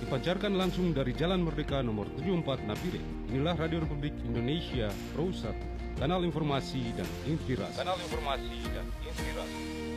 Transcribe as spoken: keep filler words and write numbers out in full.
Dipancarkan langsung dari Jalan Merdeka nomor tujuh puluh empat Nabire. Inilah Radio Republik Indonesia Pro satu, kanal informasi dan inspirasi. Kanal informasi dan inspirasi.